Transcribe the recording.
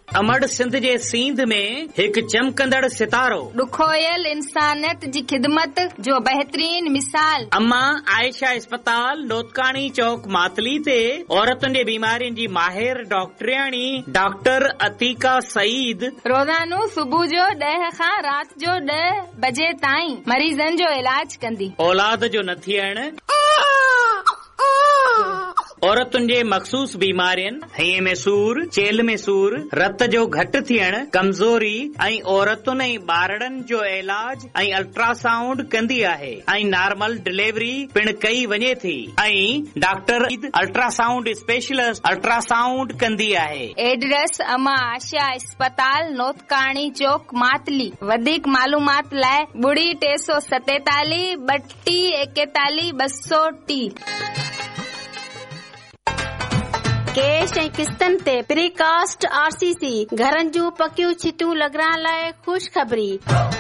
अमड़ सिंध जे सींध में हिकु चमकंदड़ सितारो, ॾुखोयल इंसानियत जी ख़िदमत जो बहितरीन मिसाल। अम्मा आयशा अस्पताल लोतकानी चौक मातली ते औरतुनि जे बीमारियुनि जी माहिर डॉक्टरियाणी डॉक्टर अतीका सईद रोज़ानो सुबुह जो 10 खां राति जो 10 बजे ताईं मरीज़नि जो इलाज कंदी। औलाद जो न थियण, औरतुनि जे मखसूस बीमारियुनि, हईअ में सूर, चेल में सूर, रत जो घटि थियण, कमज़ोरी ऐं औरतुनि ऐं ॿारड़नि जो इलाज ऐं अल्ट्रासाउंड कंदी आहे ऐं नॉर्मल डिलीवरी पिण कई वञे थी ऐं डॉक्टर अल्ट्रासाउंड स्पेशलिस्ट अल्ट्रासाउंड कंदी आहे। एड्रेस अम्मा आयशा अस्पताल नोतकाणी चौक मातली। वधीक मालूमात लाइ 347 32 41 230। कैश ऐं किस्तनि ते प्रीकास्ट RCC घरनि जूं पकियूं छिटियूं लॻाइण लाइ ख़ुशख़बरी।